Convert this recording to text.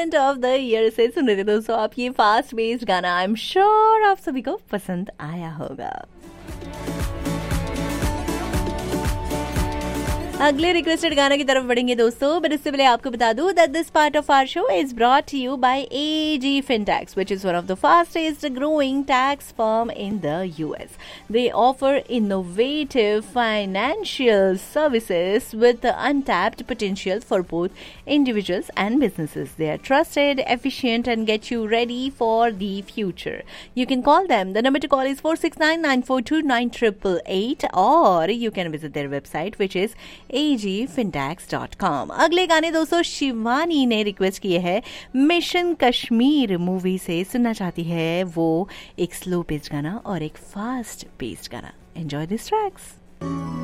Moment of the year से सुन रहे थे दोस्तों आप ये फास्ट बेस्ड गाना। आई एम श्योर आप सभी को पसंद आया होगा। अगले रिक्वेस्टेड गाने की तरफ बढ़ेंगे दोस्तों, बट इससे पहले आपको बता दूं that this part of our show is brought to you bye AG Fintechs, which is one of the fastest growing tax firm in the US. They offer innovative financial services with untapped potential for both individuals and businesses. They are trusted, efficient, and get you ready for the future. You can call them. The number to call is 469-942-9888, or you can visit their website, which is agfintechs.com. अगले गाने दोस्तों शिवानी ने request किए हैं, mission Kashmir movie से सुनना चाहती है वो एक स्लो पेस्ड गाना और एक फास्ट पेस्ड गाना। Enjoy this tracks.